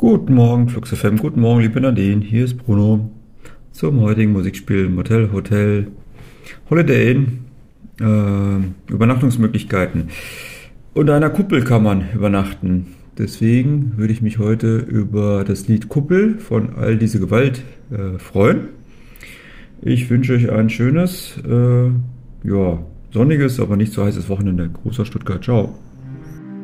Guten Morgen, Flux FM. Guten Morgen, liebe Nadine. Hier ist Bruno zum heutigen Musikspiel Motel Hotel Holiday Inn. Übernachtungsmöglichkeiten. Unter einer Kuppel kann man übernachten. Deswegen würde ich mich heute über das Lied Kuppel von All diese Gewalt freuen. Ich wünsche euch ein schönes, sonniges, aber nicht so heißes Wochenende. Gruß aus Stuttgart. Ciao.